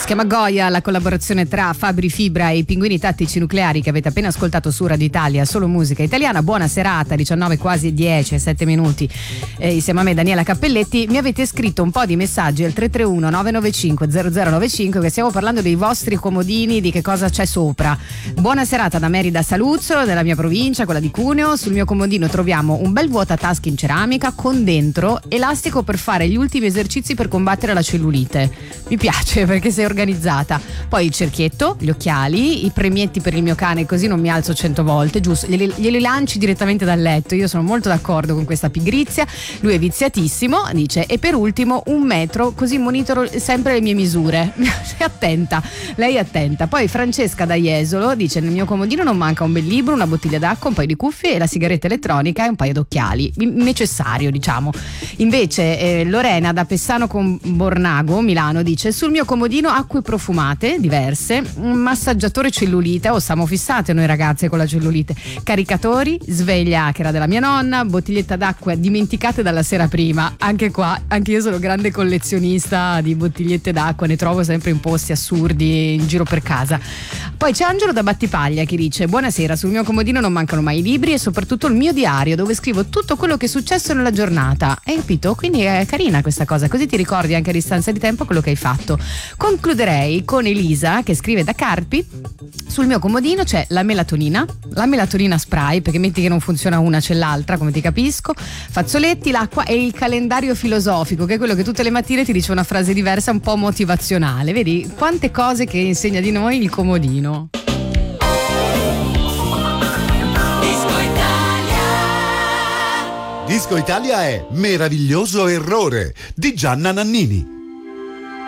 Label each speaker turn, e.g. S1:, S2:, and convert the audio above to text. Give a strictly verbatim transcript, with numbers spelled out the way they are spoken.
S1: Si chiama Goya, la collaborazione tra Fabri Fibra e i Pinguini Tattici Nucleari che avete appena ascoltato su Radio Italia, solo musica italiana. Buona serata, diciannove quasi dieci, sette minuti, eh, insieme a me Daniela Cappelletti. Mi avete scritto un po' di messaggi al tre tre uno nove nove cinque zero zero nove cinque, che stiamo parlando dei vostri comodini, di che cosa c'è sopra. Buona serata da Merida Saluzzo, nella mia provincia, quella di Cuneo. Sul mio comodino troviamo un bel vuotatasche in ceramica con dentro elastico per fare gli ultimi esercizi per combattere la cellulite. Mi piace perché sei organizzata. Poi il cerchietto, gli occhiali, i premietti per il mio cane, così non mi alzo cento volte, giusto, glieli, glieli lanci direttamente dal letto. Io sono molto d'accordo con questa pigrizia, lui è viziatissimo, dice. E per ultimo un metro, così monitoro sempre le mie misure. Sei attenta, lei è attenta. Poi Francesca da Jesolo dice: nel mio comodino non manca un bel libro, una bottiglia d'acqua, un paio di cuffie e la sigaretta elettronica e un paio d'occhiali, necessario, diciamo. Invece eh, Lorena da Pessano con Bornago, Milano, dice: sul mio comodino acque profumate diverse, un massaggiatore cellulite, oh siamo fissate noi ragazze con la cellulite, caricatori, sveglia che era della mia nonna, bottiglietta d'acqua dimenticate dalla sera prima. Anche qua, anche io sono grande collezionista di bottigliette d'acqua, ne trovo sempre in posti assurdi in giro per casa. Poi c'è Angelo da Battipaglia che dice: buonasera, sul mio comodino non mancano mai i libri e soprattutto il mio diario dove scrivo tutto quello che è successo nella giornata. Hai capito? Quindi è carina questa cosa, così ti ricordi anche a distanza di tempo quello che hai fatto. Concluderei con Elisa che scrive da Carpi: sul mio comodino c'è la melatonina, la melatonina spray, perché metti che non funziona una c'è l'altra, come ti capisco, fazzoletti, l'acqua e il calendario filosofico, che è quello che tutte le mattine ti dice una frase diversa, un po' motivazionale. Vedi quante cose che insegna di noi il comodino.
S2: Disco Italia è Meraviglioso Errore di Gianna Nannini.